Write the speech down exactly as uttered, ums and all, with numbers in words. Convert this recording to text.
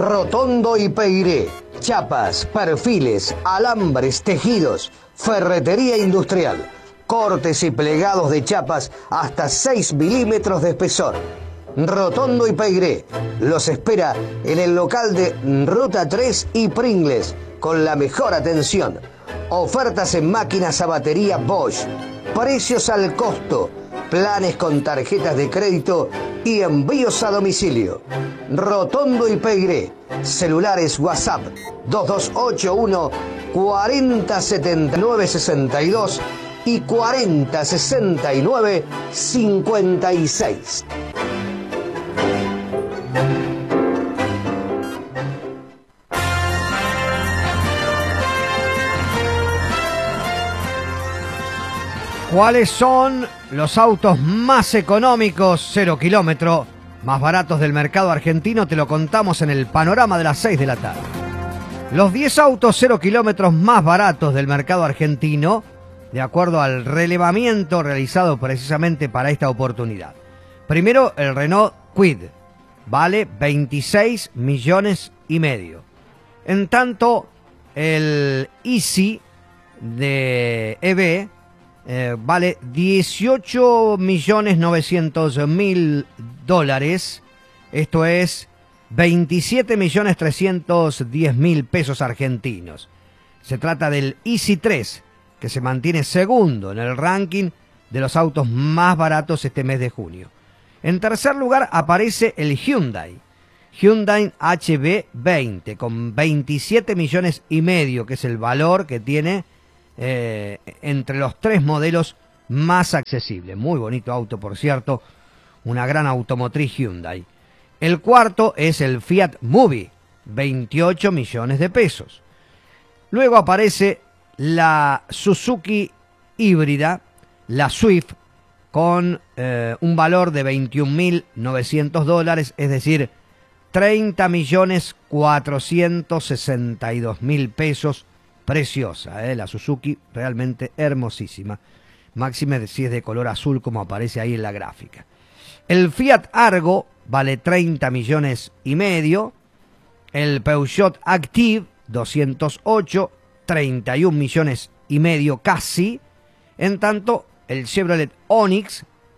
Rotondo y Peiré, chapas, perfiles, alambres, tejidos, ferretería industrial, cortes y plegados de chapas hasta seis milímetros de espesor. Rotondo y Peiré los espera en el local de Ruta tres y Pringles con la mejor atención. Ofertas en máquinas a batería Bosch, precios al costo, planes con tarjetas de crédito y envíos a domicilio. Rotondo y Peiré, celulares WhatsApp dos dos ocho uno cuarenta setenta y nueve sesenta y dos y cuarenta sesenta y nueve cincuenta y seis. ¿Cuáles son los autos más económicos, cero kilómetro, más baratos del mercado argentino? Te lo contamos en el panorama de las seis de la tarde. Los diez autos cero kilómetros más baratos del mercado argentino, de acuerdo al relevamiento realizado precisamente para esta oportunidad. Primero, el Renault Kwid, vale veintiséis millones y medio. En tanto, el Easy de E V Eh, vale dieciocho millones novecientos mil dólares, esto es veintisiete millones trescientos diez mil pesos argentinos. Se trata del Easy tres, que se mantiene segundo en el ranking de los autos más baratos este mes de junio. En tercer lugar aparece el Hyundai, Hyundai H B veinte, con veintisiete millones y medio, que es el valor que tiene Eh, entre los tres modelos más accesibles. Muy bonito auto, por cierto, una gran automotriz Hyundai. El cuarto es el Fiat Mobi, veintiocho millones de pesos. Luego aparece la Suzuki híbrida, la Swift, con eh, un valor de veintiún mil novecientos dólares, es decir, treinta millones cuatrocientos sesenta y dos mil pesos. Preciosa, ¿eh? La Suzuki, realmente hermosísima. Máxime si es de color azul, como aparece ahí en la gráfica. El Fiat Argo vale treinta millones y medio. El Peugeot Active doscientos ocho, treinta y un millones y medio casi. En tanto, el Chevrolet Onix